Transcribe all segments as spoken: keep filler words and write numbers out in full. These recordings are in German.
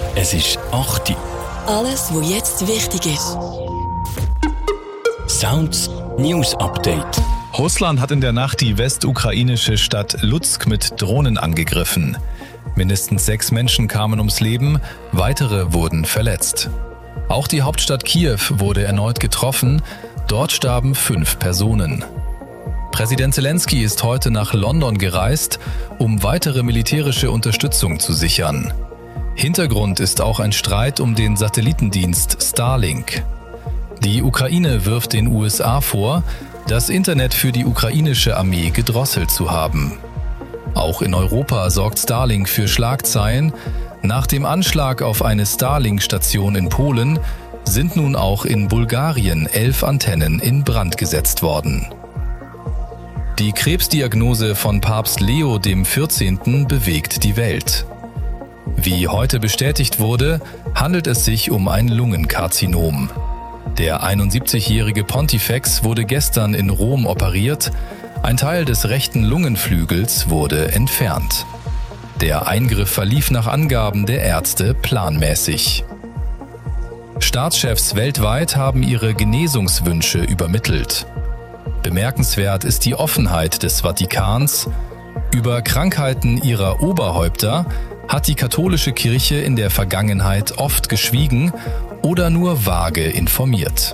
Es ist acht Uhr. Alles, was jetzt wichtig ist. Sounds News Update. Russland hat in der Nacht die westukrainische Stadt Lutsk mit Drohnen angegriffen. Mindestens sechs Menschen kamen ums Leben, weitere wurden verletzt. Auch die Hauptstadt Kiew wurde erneut getroffen, dort starben fünf Personen. Präsident Zelensky ist heute nach London gereist, um weitere militärische Unterstützung zu sichern. Hintergrund ist auch ein Streit um den Satellitendienst Starlink. Die Ukraine wirft den U S A vor, das Internet für die ukrainische Armee gedrosselt zu haben. Auch in Europa sorgt Starlink für Schlagzeilen. Nach dem Anschlag auf eine Starlink-Station in Polen sind nun auch in Bulgarien elf Antennen in Brand gesetzt worden. Die Krebsdiagnose von Papst Leo der vierzehnte bewegt die Welt. Wie heute bestätigt wurde, handelt es sich um ein Lungenkarzinom. Der einundsiebzigjährige Pontifex wurde gestern in Rom operiert. Ein Teil des rechten Lungenflügels wurde entfernt. Der Eingriff verlief nach Angaben der Ärzte planmäßig. Staatschefs weltweit haben ihre Genesungswünsche übermittelt. Bemerkenswert ist die Offenheit des Vatikans. Über Krankheiten ihrer Oberhäupter hat die katholische Kirche in der Vergangenheit oft geschwiegen oder nur vage informiert.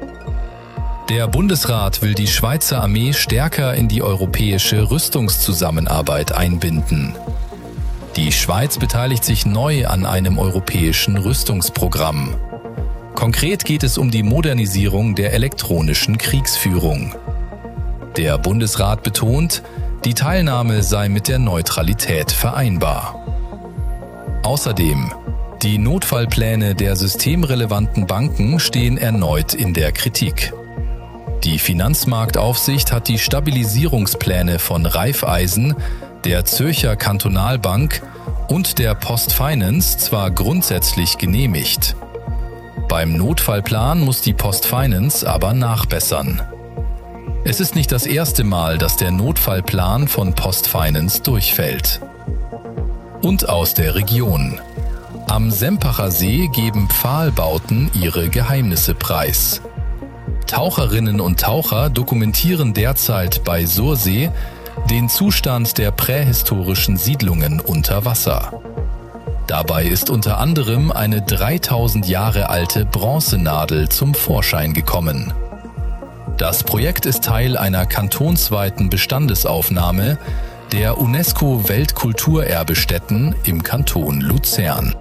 Der Bundesrat will die Schweizer Armee stärker in die europäische Rüstungszusammenarbeit einbinden. Die Schweiz beteiligt sich neu an einem europäischen Rüstungsprogramm. Konkret geht es um die Modernisierung der elektronischen Kriegsführung. Der Bundesrat betont, die Teilnahme sei mit der Neutralität vereinbar. Außerdem, die Notfallpläne der systemrelevanten Banken stehen erneut in der Kritik. Die Finanzmarktaufsicht hat die Stabilisierungspläne von Raiffeisen, der Zürcher Kantonalbank und der PostFinance zwar grundsätzlich genehmigt. Beim Notfallplan muss die PostFinance aber nachbessern. Es ist nicht das erste Mal, dass der Notfallplan von PostFinance durchfällt. Und aus der Region. Am Sempacher See geben Pfahlbauten ihre Geheimnisse preis. Taucherinnen und Taucher dokumentieren derzeit bei Sursee den Zustand der prähistorischen Siedlungen unter Wasser. Dabei ist unter anderem eine dreitausend Jahre alte Bronzenadel zum Vorschein gekommen. Das Projekt ist Teil einer kantonsweiten Bestandesaufnahme der UNESCO-Weltkulturerbestätten im Kanton Luzern.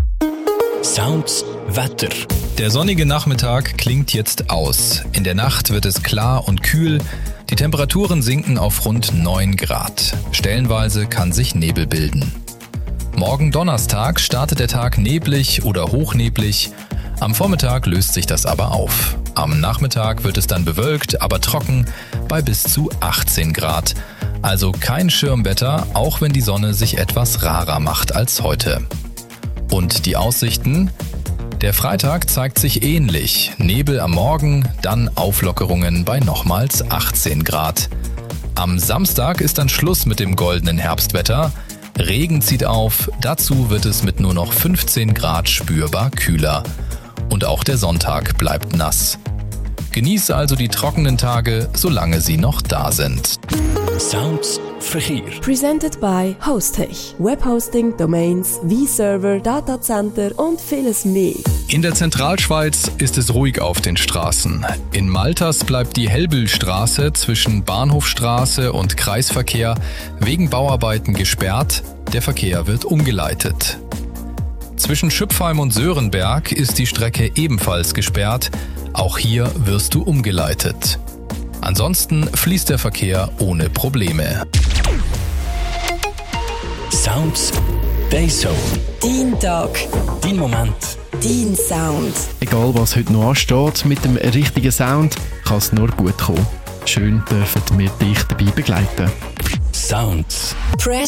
Sounds Wetter. Der sonnige Nachmittag klingt jetzt aus. In der Nacht wird es klar und kühl. Die Temperaturen sinken auf rund neun Grad. Stellenweise kann sich Nebel bilden. Morgen Donnerstag startet der Tag neblig oder hochneblig. Am Vormittag löst sich das aber auf. Am Nachmittag wird es dann bewölkt, aber trocken bei bis zu achtzehn Grad. Also kein Schirmwetter, auch wenn die Sonne sich etwas rarer macht als heute. Und die Aussichten? Der Freitag zeigt sich ähnlich. Nebel am Morgen, dann Auflockerungen bei nochmals achtzehn Grad. Am Samstag ist dann Schluss mit dem goldenen Herbstwetter. Regen zieht auf, dazu wird es mit nur noch fünfzehn Grad spürbar kühler. Und auch der Sonntag bleibt nass. Genieße also die trockenen Tage, solange sie noch da sind. Sounds Verkehr. Presented by Hostech. Webhosting, Domains, V-Server, Datacenter und vieles mehr. In der Zentralschweiz ist es ruhig auf den Straßen. In Malters bleibt die Hellbühlstraße zwischen Bahnhofstraße und Kreisverkehr wegen Bauarbeiten gesperrt. Der Verkehr wird umgeleitet. Zwischen Schüpfheim und Sörenberg ist die Strecke ebenfalls gesperrt. Auch hier wirst du umgeleitet. Ansonsten fließt der Verkehr ohne Probleme. Sounds Dayzone. Dein Tag. Dein Moment. Dein Sound. Egal was heute noch ansteht, mit dem richtigen Sound kann es nur gut kommen. Schön dürfen wir dich dabei begleiten. Sounds. Press